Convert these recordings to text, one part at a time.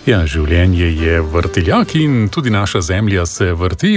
Ja, življenje je vrtiljak in tudi naša zemlja se vrti.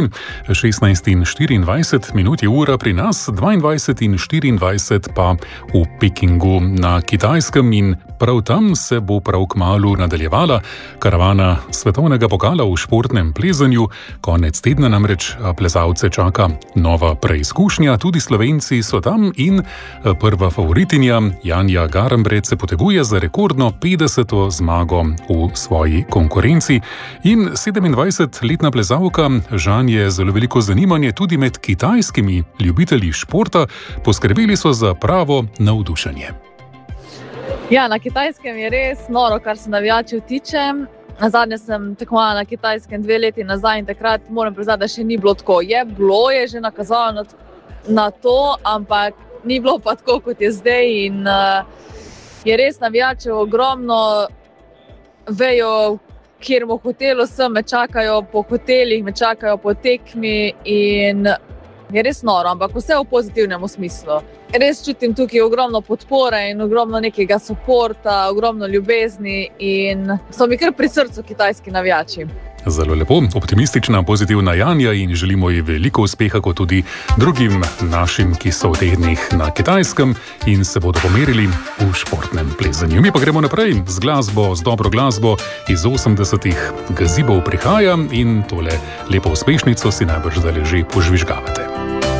16:24 je ura pri nas, 22:24 pa v Pekingu na Kitajskem in prav tam se bo prav kmalu nadaljevala karavana svetovnega pokala v športnem plezanju. Konec tedna namreč plezalce čaka nova preizkušnja, tudi Slovenci so tam in prva favoritinja Janja Garnbret se poteguje za rekordno 50. zmago v svoji konkurenci in 27-letna plezalka žanje zelo veliko zanimanje tudi med kitajskimi ljubitelji športa, poskrbeli so za pravo navdušenje. Ja, na Kitajskem je res noro, kar se navijačev tiče. Nazadnje sem tekmovala na Kitajskem 2 leti nazaj in takrat moram priznati, da še ni bilo tako. Je že nakazalo na to, ampak ni bilo pa tako, kot je zdaj in je res navijačev ogromno, vejo, kjer v hotelu sem, me čakajo po hotelih, me čakajo po tekmi in je res noro, ampak vse v pozitivnem smislu. Res čutim tukaj ogromno podpore in ogromno nekega suporta, ogromno ljubezni in so mi kar pri srcu kitajski navijači. Zelo lepo, optimistična, pozitivna Janja in želimo ji veliko uspeha kot tudi drugim našim, ki so v teh dneh na Kitajskem in se bodo pomerili v športnem plezanju. Mi pa gremo naprej z glasbo, z dobro glasbo iz 80-ih. Gazebo prihaja in tole lepo uspešnico si najbrž zdaj že požvižgavate.